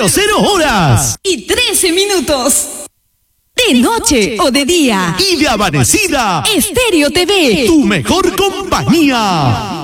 00 y 13 minutos. De noche o de día. Y de amanecida. Estéreo TV. Tu mejor compañía.